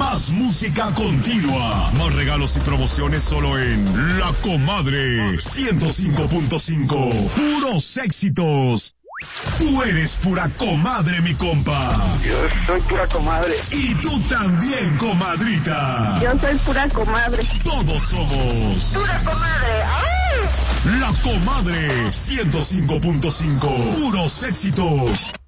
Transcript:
Más música continua. Más regalos y promociones solo en La Comadre 105.5. Puros éxitos. Tú eres pura comadre, mi compa. Yo soy pura comadre. Y tú también, comadrita. Yo soy pura comadre. Todos somos Pura comadre. ¡Ay! La Comadre 105.5. Puros éxitos.